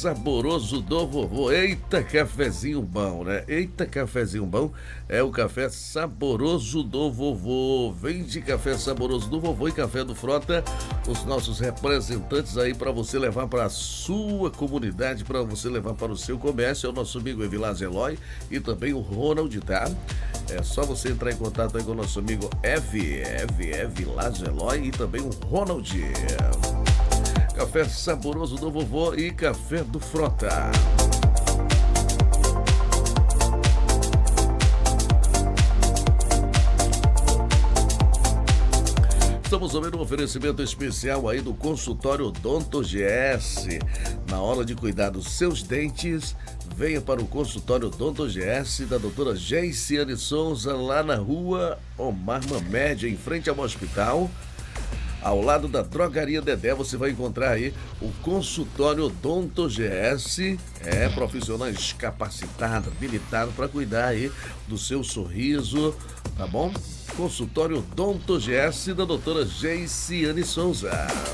saboroso do vovô. Eita, cafezinho bom, né? Eita, cafezinho bom. É o café saboroso do vovô. Vende café saboroso do vovô e café do Frota. Os nossos representantes aí para você levar para a sua comunidade, para você levar para o seu comércio. É o nosso amigo Evilás Eloy e também o Ronald, tá? É só você entrar em contato aí com o nosso amigo Evilás Eloy e também o Ronald. Café saboroso do vovô e café do Frota. Estamos ouvindo um oferecimento especial aí do consultório Odonto GS. Na hora de cuidar dos seus dentes, venha para o consultório Odonto GS da doutora Geiciane Souza, lá na rua Omar Mamed, em frente ao hospital. Ao lado da Drogaria Dedé, você vai encontrar aí o consultório Odonto GS. É, profissionais capacitados, habilitados para cuidar aí do seu sorriso, tá bom? Consultório Odonto GS da doutora Geiciane Souza.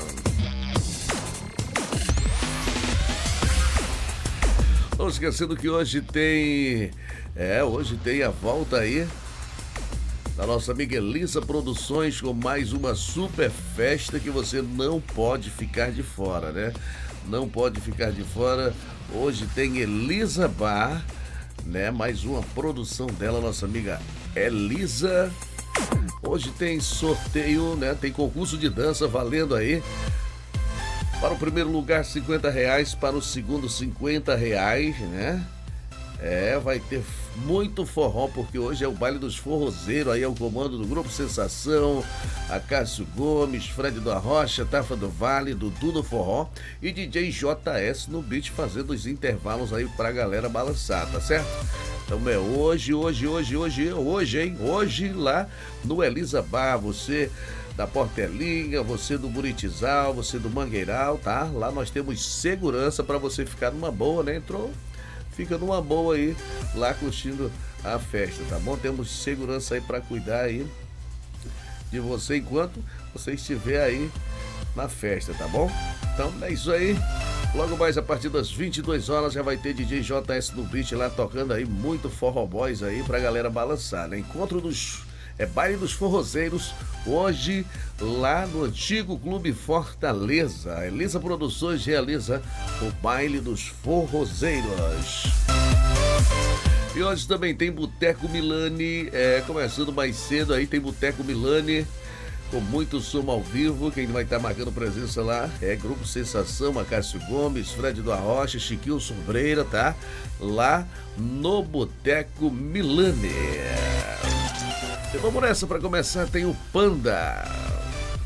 Não esquecendo que hoje tem a volta aí da nossa amiga Elisa Produções com mais uma super festa que você não pode ficar de fora, né? Não pode ficar de fora. Hoje tem Elisa Bar, né? Mais uma produção dela, nossa amiga Elisa. Hoje tem sorteio, né? Tem concurso de dança valendo aí. Para o primeiro lugar, R$50. Para o segundo, R$50, né? Vai ter muito forró, porque hoje é o baile dos forrozeiros, aí é o comando do Grupo Sensação, a Cássio Gomes, Fred do Arrocha, Tafa do Vale, Dudu do Forró e DJ JS no beat, fazendo os intervalos aí pra galera balançar, tá certo? Então é hoje, hein? Hoje lá no Elisa Bar, você da Portelinha, você do Buritizal, você do Mangueiral, tá? Lá nós temos segurança pra você ficar numa boa, né? Fica numa boa aí, lá curtindo a festa, tá bom? Temos segurança aí para cuidar aí de você enquanto você estiver aí na festa, tá bom? Então é isso aí. Logo mais a partir das 22 horas já vai ter DJ JS no beat lá tocando aí muito forró boys aí pra galera balançar, né? Baile dos forrozeiros, hoje lá no antigo Clube Fortaleza. A Elisa Produções realiza o Baile dos Forrozeiros. E hoje também tem Boteco Milani, começando mais cedo aí, tem Boteco Milani com muito som ao vivo. Quem vai estar marcando presença lá é Grupo Sensação, Cássio Gomes, Fred do Arrocha, Chiquinho Sombreira, tá? Lá no Boteco Milani. E vamos nessa, para começar tem o Panda.